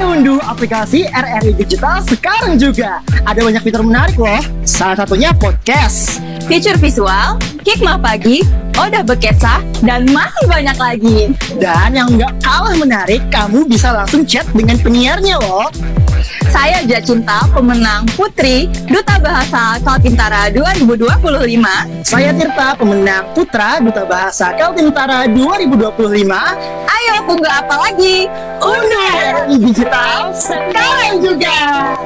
unduh aplikasi RRI Digital sekarang juga. Ada banyak fitur menarik loh. Salah satunya podcast, fitur visual, hikmah pagi, Odah Bekesa, dan masih banyak lagi. Dan yang nggak kalah menarik, kamu bisa langsung chat dengan penyiarnya loh. Saya Jacinta, pemenang Putri Duta Bahasa Kaltintara 2025. Saya Tirta, pemenang Putra Duta Bahasa Kaltintara 2025. Ayo tunggu apa lagi? Unduh RRI Digital sekarang juga.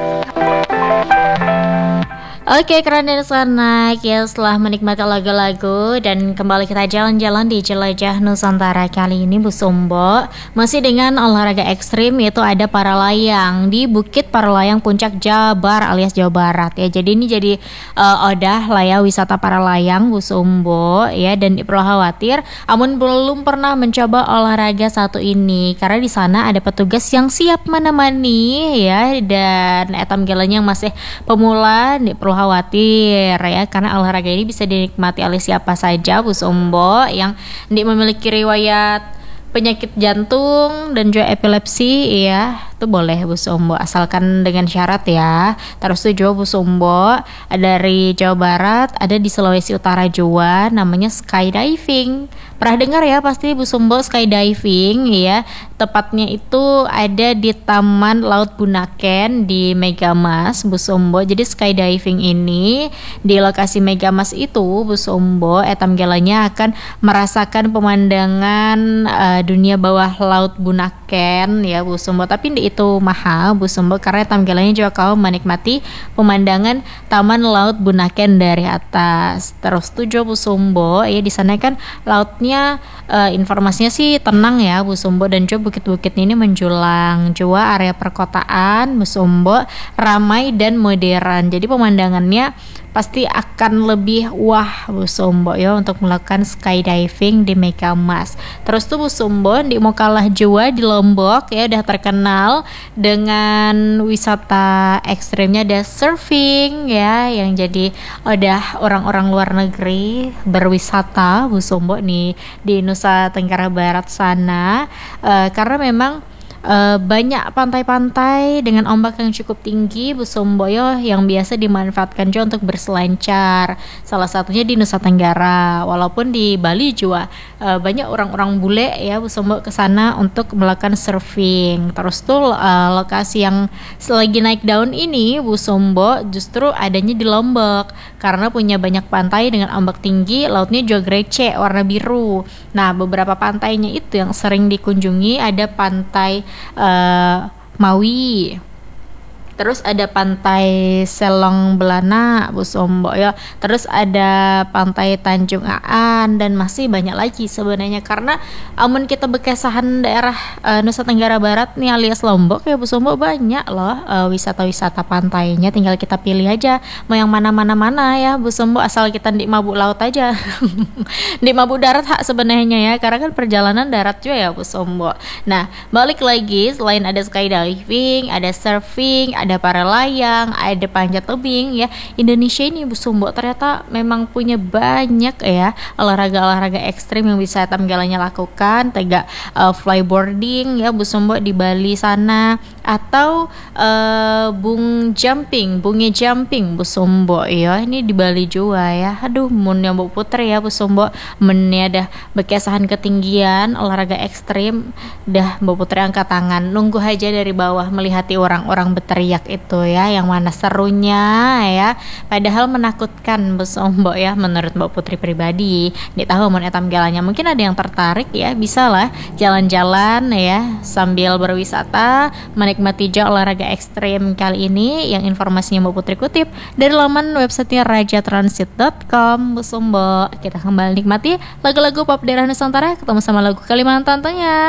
Oke, keren dan sekarang ya, setelah menikmati lagu-lagu dan kembali kita jalan-jalan di jelajah Nusantara kali ini Bu Sumbo masih dengan olahraga ekstrim, yaitu ada para layang di Bukit Paralayang Puncak Jabar alias Jawa Barat ya. Jadi ini jadi odah layang wisata para layang Bu Sumbo ya, dan perlu khawatir amun belum pernah mencoba olahraga satu ini karena di sana ada petugas yang siap menemani ya, dan etam gelanya yang masih pemula perlu khawatir ya, karena olahraga ini bisa dinikmati oleh siapa saja Bu Sumbo yang memiliki riwayat penyakit jantung dan juga epilepsi ya, itu boleh Bu Sumbo asalkan dengan syarat ya. Terus tuh juga Bu Sumbo dari Jawa Barat, ada di Sulawesi Utara juga namanya skydiving. Pernah dengar ya pasti Bu Sumbo skydiving ya. Tepatnya itu ada di Taman Laut Bunaken di Megamas Bu Sumbo. Jadi skydiving ini di lokasi Megamas itu Bu Sumbo etam gelanya akan merasakan pemandangan dunia bawah laut Bunaken ya Bu Sumbo. Tapi itu mahal Bu Sumbo karena tampilannya juga kau menikmati pemandangan Taman Laut Bunaken dari atas. Terus tuh Bu Sumbo ya, di sana kan lautnya informasinya sih tenang ya Bu Sumbo, dan juga bukit-bukit ini menjulang. Juga area perkotaan Bu Sumbo ramai dan modern. Jadi pemandangannya pasti akan lebih wah Bu Sumbo ya untuk melakukan skydiving di Megamas. Terus tuh Bu Sumbo di mau kalah jua di Lombok ya, udah terkenal dengan wisata ekstrimnya, ada surfing ya, yang jadi udah orang-orang luar negeri berwisata Bu Sumbo nih di Nusa Tenggara Barat sana, karena memang banyak pantai-pantai dengan ombak yang cukup tinggi Bu Sumbo ya, yang biasa dimanfaatkan juga untuk berselancar. Salah satunya di Nusa Tenggara, walaupun di Bali juga banyak orang-orang bule ya Bu Sumbo ke sana untuk melakukan surfing. Terus tuh lokasi yang lagi naik daun ini Bu Sumbo justru adanya di Lombok karena punya banyak pantai dengan ombak tinggi, lautnya juga grece warna biru. Nah, beberapa pantainya itu yang sering dikunjungi ada pantai Maui, terus ada pantai Selong Belana Bu Sumbo ya, terus ada pantai Tanjung Aan, dan masih banyak lagi sebenarnya. Karena amun kita bekesahan daerah Nusa Tenggara Barat nih alias Lombok ya Bu Sumbo, banyak loh wisata-wisata pantainya, tinggal kita pilih aja mau yang mana ya Bu Sumbo, asal kita di mabuk laut aja. Di mabuk darat hak sebenarnya ya, karena kan perjalanan darat juga ya Bu Sumbo. Nah, balik lagi, selain ada skydiving, ada surfing, ada para layang, ada panjat tebing ya, Indonesia ini Bu Sumbo ternyata memang punya banyak ya olahraga-olahraga ekstrim yang bisa tamgelannya lakukan. Tega flyboarding ya Bu Sumbo di Bali sana, atau bunge jumping Bu Sumbo ya, ini di Bali juga ya. Aduh, mun yang Bu Putri ya Bu Sumbo, mennya dah bekesahan ketinggian olahraga ekstrim, dah Bu Putri angkat tangan nunggu aja dari bawah melihati orang-orang berteriak itu ya, yang mana serunya ya, padahal menakutkan Bu Sumbo ya menurut Mbak Putri pribadi. Di tahu mon etam galanya mungkin ada yang tertarik ya, bisa lah jalan-jalan ya sambil berwisata menikmati juga olahraga ekstrim kali ini, yang informasinya Mbak Putri kutip dari laman websitenya rajatransit.com Bu Sumbo. Kita kembali nikmati lagu-lagu pop daerah Nusantara, ketemu sama lagu Kalimantan tentunya.